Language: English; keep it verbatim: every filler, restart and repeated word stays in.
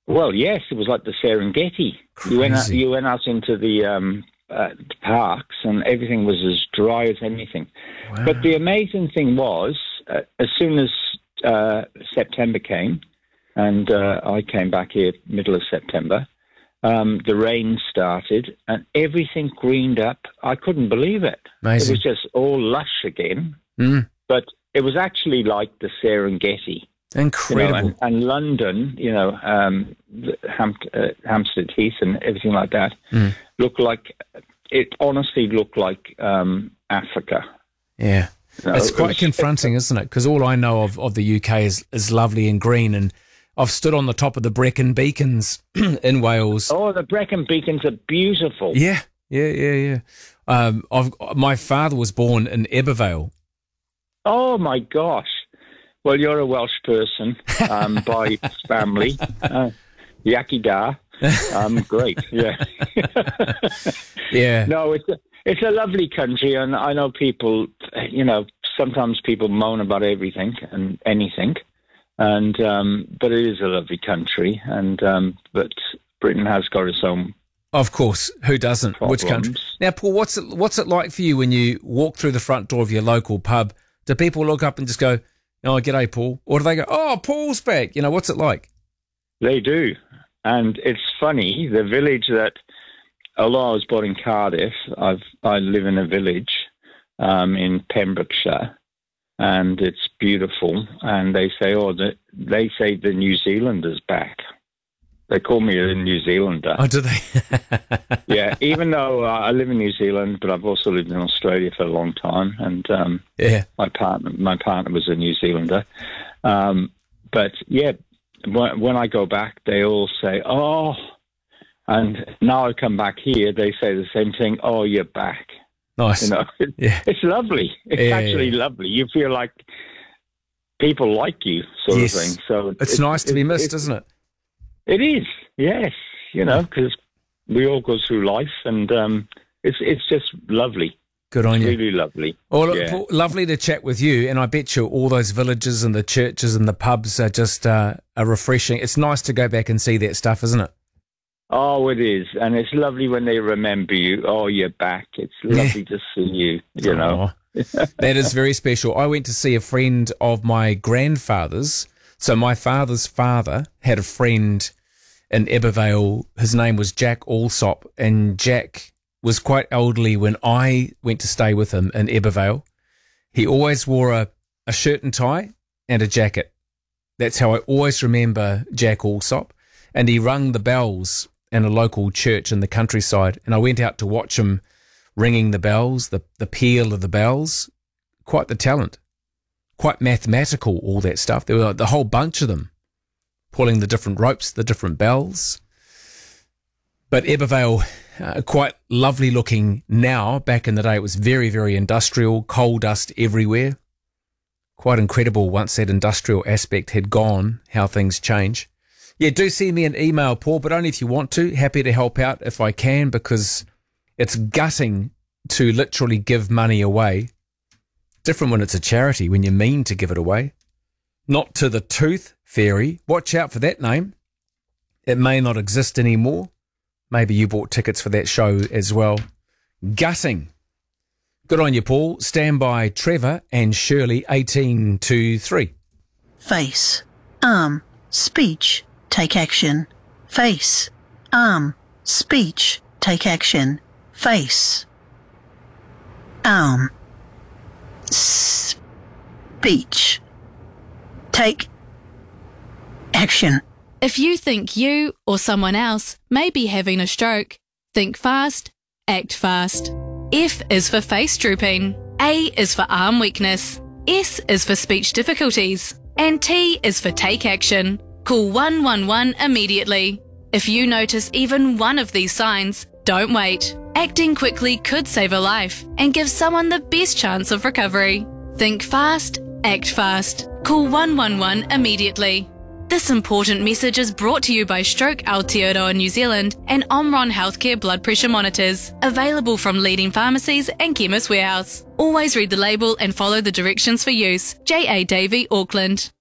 Well, yes, it was like the Serengeti. Crazy. You went out, you went out into the, um, uh, the parks, and everything was as dry as anything. Wow. But the amazing thing was, uh, as soon as uh, September came, and uh, I came back here middle of September, um, the rain started, and everything greened up. I couldn't believe it. Amazing. It was just all lush again. Mm. But it was actually like the Serengeti. Incredible. You know, and, and London, you know, um, Ham, uh, Hampstead Heath and everything like that, Mm. looked like, it honestly looked like um, Africa. Yeah. You know, It's it quite was- confronting, isn't it? Because all I know of, of the U K is, is lovely and green, and I've stood on the top of the Brecon Beacons in Wales. Oh, the Brecon Beacons are beautiful. Yeah, yeah, yeah, yeah. Um, I've, my father was born in Ebervale. Oh, my gosh. Well, you're a Welsh person um, by family. Uh, Yaki da. Um, great, yeah. Yeah. No, it's a, it's a lovely country, and I know people, you know, sometimes people moan about everything and anything, and um, but it is a lovely country, and um, but Britain has got its own. Of course, who doesn't? Which country? Problems. Now, Paul, what's it, what's it like for you when you walk through the front door of your local pub? Do people look up and just go, "Oh, g'day, Paul," or do they go, "Oh, Paul's back"? You know, what's it like? They do, and it's funny. The village that, although I was born in Cardiff, I've I live in a village um, in Pembrokeshire, and it's beautiful. And they say, "Oh, the, they say the New Zealander's back." They call me a New Zealander. Oh, do they? Yeah, even though uh, I live in New Zealand, but I've also lived in Australia for a long time, and um, Yeah. my partner, my partner was a New Zealander. Um, but yeah, when, when I go back, they all say, "Oh," and now I come back here, they say the same thing. "Oh, you're back." Nice. You know, it, Yeah. it's lovely. It's Yeah, actually yeah. lovely. You feel like people like you, sort Yes. of thing. So It's nice to be missed, it- isn't it? It is, yes. You know, because we all go through life, and um, it's it's just lovely. Good on you. Really lovely. Well, look, Yeah. Paul, lovely to chat with you, and I bet you all those villages and the churches and the pubs are just uh, are refreshing. It's nice to go back and see that stuff, isn't it? Oh, it is, and it's lovely when they remember you. Oh, you're back. It's lovely to see you. You know. Aw. That is very special. I went to see a friend of my grandfather's. So my father's father had a friend in Ebervale. His name was Jack Allsop, and Jack was quite elderly when I went to stay with him in Ebervale. He always wore a, a shirt and tie and a jacket. That's how I always remember Jack Allsop. And he rung the bells in a local church in the countryside, and I went out to watch him ringing the bells, the, the peal of the bells. Quite the talent. Quite mathematical, all that stuff. There were the whole bunch of them pulling the different ropes, the different bells. But Ebervale, uh, quite lovely looking now. Back in the day, it was very, very industrial, coal dust everywhere. Quite incredible once that industrial aspect had gone, how things change. Yeah, do send me an email, Paul, but only if you want to. Happy to help out if I can, because it's gutting to literally give money away. Different when it's a charity, when you mean to give it away. Not to the Tooth Fairy. Watch out for that name. It may not exist anymore. Maybe you bought tickets for that show as well. Gutting. Good on you, Paul. Stand by Trevor and Shirley, eighteen to three. Face, arm, speech, take action. Face, arm, speech, take action. Face, arm, speech, take action. If you think you or someone else may be having a stroke, think fast, act fast. F is for face drooping, A is for arm weakness, S is for speech difficulties, and T is for take action. Call one one one immediately. If you notice even one of these signs, don't wait. Acting quickly could save a life and give someone the best chance of recovery. Think fast, act fast. Call one one one immediately. This important message is brought to you by Stroke Aotearoa New Zealand and Omron Healthcare blood pressure monitors, available from leading pharmacies and Chemist Warehouse. Always read the label and follow the directions for use. J A Davey, Auckland.